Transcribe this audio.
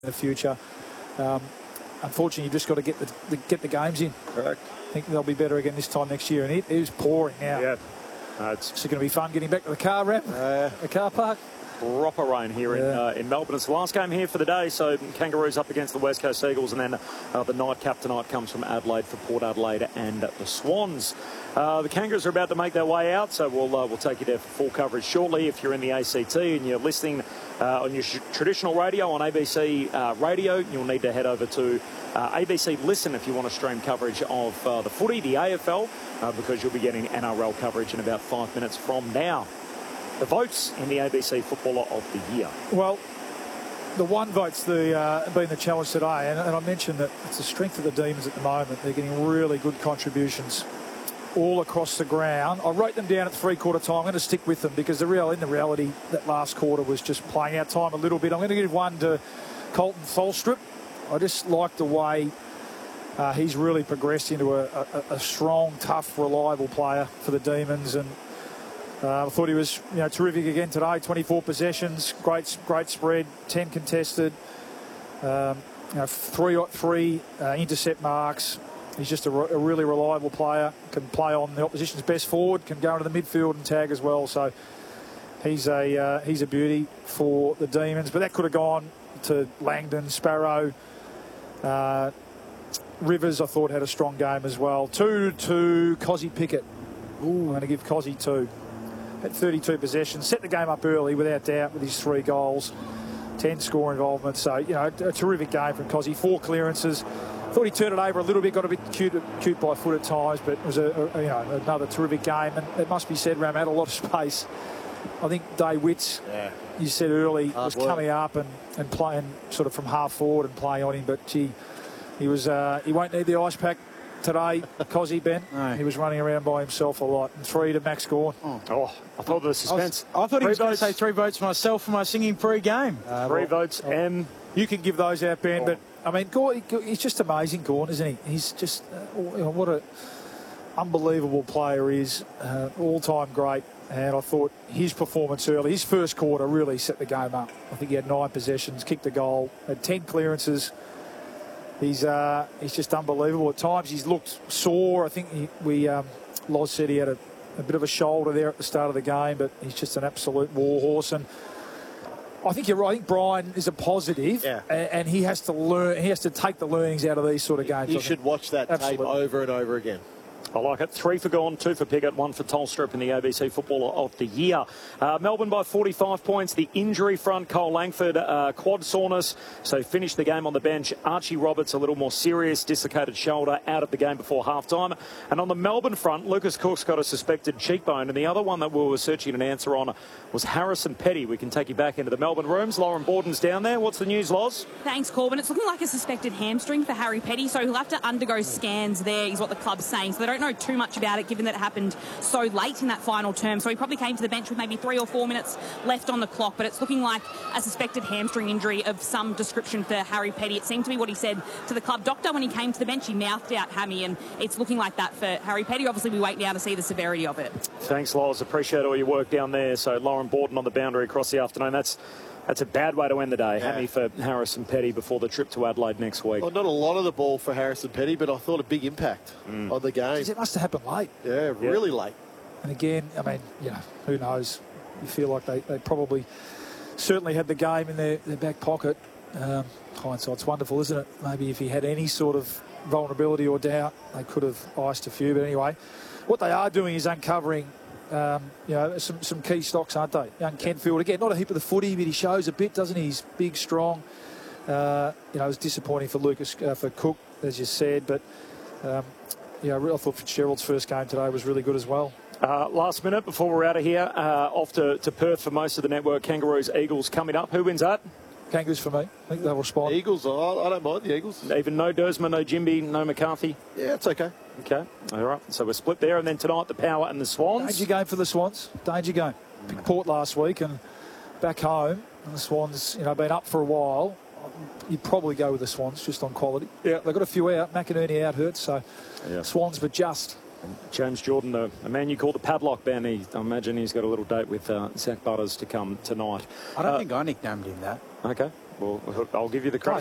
the future. Unfortunately, you've just got to get the games in. Correct. I think they'll be better again this time next year. And it is pouring now. Yeah. It's going to be fun getting back to the car ramp, the car park. Proper rain here in Melbourne. It's the last game here for the day, so Kangaroos up against the West Coast Eagles, and then the nightcap tonight comes from Adelaide for Port Adelaide and the Swans. The Kangaroos are about to make their way out, so we'll take you there for full coverage shortly. If you're in the ACT and you're listening on your traditional radio on ABC Radio, you'll need to head over to ABC Listen if you want to stream coverage of the footy, the AFL, because you'll be getting NRL coverage in about 5 minutes from now. The votes in the ABC Footballer of the Year. Well, the one vote's been the challenge today, and I mentioned that it's the strength of the Demons at the moment. They're getting really good contributions all across the ground. I wrote them down at three-quarter time. I'm going to stick with them because in reality, that last quarter was just playing out time a little bit. I'm going to give one to Colton Tholstrup. I just like the way he's really progressed into a strong, tough, reliable player for the Demons, and I thought he was terrific again today. 24 possessions, great spread, 10 contested, three intercept marks. He's just a really reliable player. Can play on the opposition's best forward. Can go into the midfield and tag as well. So he's a beauty for the Demons. But that could have gone to Langdon, Sparrow, Rivers. I thought had a strong game as well. 2 to Cozzy Pickett. I'm going to give Cozzy 2. Had 32 possessions, set the game up early without doubt with his 3 goals, 10 score involvement. So, a terrific game from Cozzy. 4 clearances. Thought he turned it over a little bit, got a bit cute by foot at times, but it was another terrific game. And it must be said, Ram had a lot of space. I think Day Witts, you said early, was coming up and playing sort of from half forward and playing on him. But, gee, he won't need the ice pack today, Cozzy, Ben. No. He was running around by himself a lot. And 3 to Max Gawn. Oh, I thought the suspense. I thought he was going to say 3 votes myself for my singing pre-game. 3 votes, M. You can give those out, Ben, but, I mean, Gawn, he's just amazing, Gawn, isn't he? He's just, what an unbelievable player he is. All-time great. And I thought his performance early, his first quarter really set the game up. I think he had 9 possessions, kicked a goal, had 10 clearances. He's just unbelievable. At times he's looked sore. I think Loz said he had a bit of a shoulder there at the start of the game, but he's just an absolute warhorse. And I think you're right. I think Brian is a positive, and he has to learn. He has to take the learnings out of these sort of games. You should watch that tape over and over again. I like it. 3 for Gawn, 2 for Pickett, 1 for Tolstrup in the ABC Footballer of the Year. Melbourne by 45 points. The injury front, Cole Langford, quad soreness, so finished the game on the bench. Archie Roberts, a little more serious, dislocated shoulder, out of the game before halftime. And on the Melbourne front, Lucas Cook's got a suspected cheekbone, and the other one that we were searching an answer on was Harrison Petty. We can take you back into the Melbourne rooms. Lauren Borden's down there. What's the news, Loz? Thanks, Corbin. It's looking like a suspected hamstring for Harry Petty, so he'll have to undergo scans there, is what the club's saying. So they don't know too much about it, given that it happened so late in that final term. So he probably came to the bench with maybe 3 or 4 minutes left on the clock, but it's looking like a suspected hamstring injury of some description for Harry Petty. It seemed to be what he said to the club doctor when he came to the bench. He mouthed out hammy, and it's looking like that for Harry Petty. Obviously, we wait now to see the severity of it. Thanks, Loz. Appreciate all your work down there. So Lauren Borden on the boundary across the afternoon. That's a bad way to end the day. Hammy for Harrison Petty before the trip to Adelaide next week. Well, not a lot of the ball for Harrison Petty, but I thought a big impact on the game. It must have happened late. Yeah, really late. And again, I mean, who knows? You feel like they probably certainly had the game in their back pocket. Hindsight's wonderful, isn't it? Maybe if he had any sort of vulnerability or doubt, they could have iced a few. But anyway, what they are doing is uncovering some key stocks, aren't they? Young Kentfield, again, not a heap of the footy, but he shows a bit, doesn't he? He's big, strong. It was disappointing for for Cook, as you said, but I thought Fitzgerald's first game today was really good as well. Last minute before we're out of here, off to Perth for most of the network. Kangaroos, Eagles coming up. Who wins that? Kangaroos for me. I think they'll respond. Eagles, I don't mind the Eagles. Even no Dersma, no Jimby, no McCarthy? Yeah, it's okay. Okay, all right. So we're split there. And then tonight, the Power and the Swans. Danger game for the Swans. Danger game. Picked Port last week and back home. And the Swans, been up for a while. You'd probably go with the Swans just on quality. Yeah, they've got a few out. McInerney out hurt, so Swans, but just. James Jordan, a man you call the padlock, Ben. I imagine he's got a little date with Zach Butters to come tonight. I don't think I nicknamed him that. Okay. Well, I'll give you the credit.